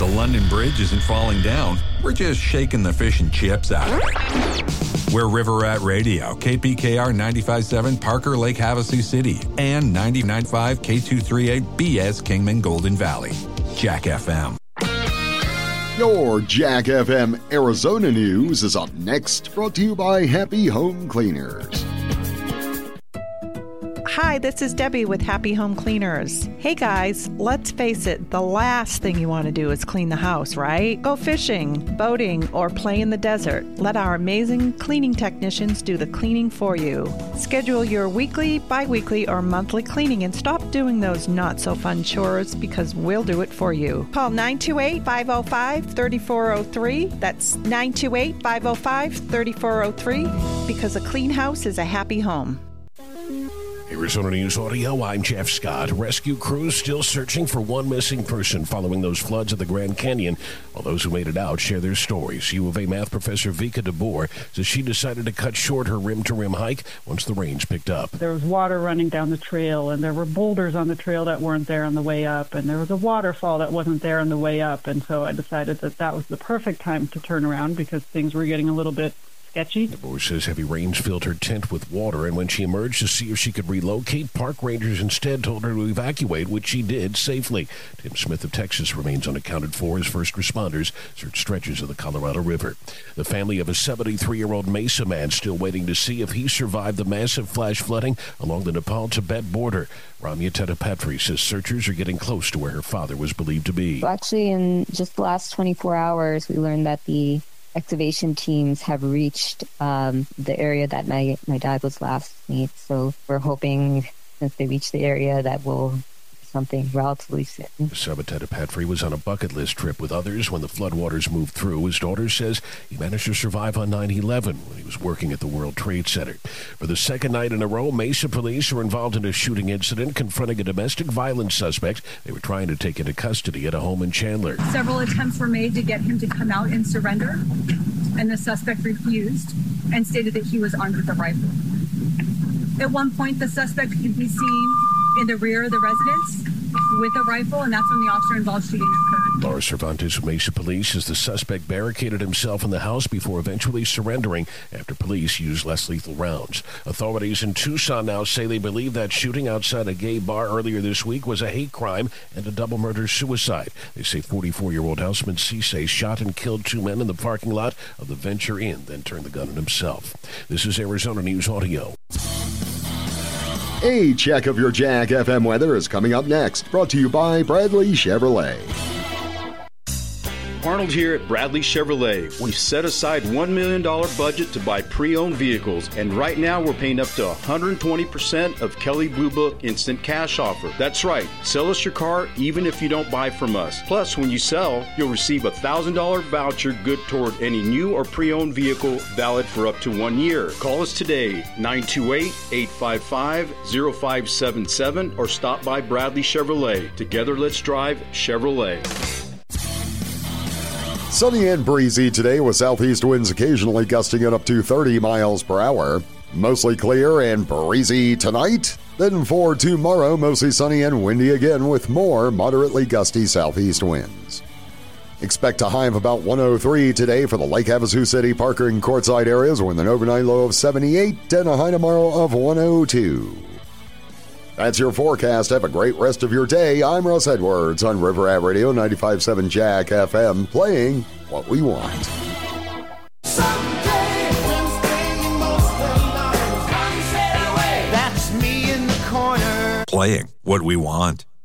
London Bridge isn't falling down. We're just shaking the fish and chips out of it. We're River Rat Radio, KPKR 95.7 Parker Lake Havasu City, and 99.5 K238 BS Kingman Golden Valley. Jack FM. Your Jack FM Arizona news is up next, brought to you by Happy Home Cleaners. Hi, this is Debbie with Happy Home Cleaners. Hey guys, let's face it, the last thing you want to do is clean the house, right? Go fishing, boating, or play in the desert. Let our amazing cleaning technicians do the cleaning for you. Schedule your weekly, bi-weekly, or monthly cleaning and stop doing those not-so-fun chores because we'll do it for you. Call 928-505-3403. That's 928-505-3403 because a clean house is a happy home. Arizona News Audio, I'm Jeff Scott. Rescue crews still searching for one missing person following those floods at the Grand Canyon. While those who made it out share their stories. U of A math professor Vika DeBoer says she decided to cut short her rim-to-rim hike once the rains picked up. There was water running down the trail, and there were boulders on the trail that weren't there on the way up, and there was a waterfall that wasn't there on the way up, and so I decided that that was the perfect time to turn around because things were getting a little bit sketchy. DeBoer says heavy rains filled her tent with water, and when she emerged to see if she could relocate, park rangers instead told her to evacuate, which she did safely. Tim Smith of Texas remains unaccounted for as first responders search stretches of the Colorado River. The family of a 73-year-old Mesa man still waiting to see if he survived the massive flash flooding along the Nepal-Tibet border. Ramya Tedapatri says searchers are getting close to where her father was believed to be. Well, actually, in just the last 24 hours, we learned that the excavation teams have reached the area that my dad was last meet. So we're hoping, since they reached the area, that will be something relatively soon. Sabatetta Patry was on a bucket list trip with others when the floodwaters moved through. His daughter says he managed to survive on 9/11 when he was working at the World Trade Center. For the second night in a row, Mesa police were involved in a shooting incident confronting a domestic violence suspect they were trying to take into custody at a home in Chandler. Several attempts were made to get him to come out and surrender, and the suspect refused and stated that he was armed with a rifle. At one point, the suspect could be seen in the rear of the residence with a rifle, and that's when the officer involved shooting occurred. Laura Cervantes of Mesa Police says the suspect barricaded himself in the house before eventually surrendering after police used less lethal rounds. Authorities in Tucson now say they believe that shooting outside a gay bar earlier this week was a hate crime and a double murder-suicide. They say 44-year-old Houseman Cisse shot and killed two men in the parking lot of the Venture Inn, then turned the gun on himself. This is Arizona News Audio. A check of your Jack FM weather is coming up next, brought to you by Bradley Chevrolet. Arnold here at Bradley Chevrolet. We've set aside $1 million budget to buy pre-owned vehicles, and right now we're paying up to 120% of Kelley Blue Book Instant Cash offer. That's right. Sell us your car even if you don't buy from us. Plus, when you sell, you'll receive a $1,000 voucher good toward any new or pre-owned vehicle valid for up to 1 year. Call us today, 928-855-0577, or stop by Bradley Chevrolet. Together, let's drive Chevrolet. Sunny and breezy today with southeast winds occasionally gusting at up to 30 miles per hour. Mostly clear and breezy tonight. Then for tomorrow, mostly sunny and windy again with more moderately gusty southeast winds. Expect a high of about 103 today for the Lake Havasu City, Parker, and Quartzsite areas with an overnight low of 78 and a high tomorrow of 102. That's your forecast. Have a great rest of your day. I'm Russ Edwards on River Rat Radio 95.7 Jack FM, playing what we want. That's me in the corner. Playing what we want.